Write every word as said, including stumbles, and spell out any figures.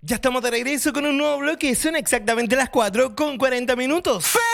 Ya estamos de regreso con un nuevo bloque. Son exactamente las cuatro con cuarenta minutos.